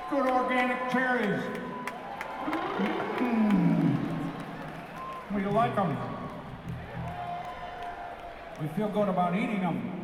Good organic cherries. We like them. We feel good about eating them.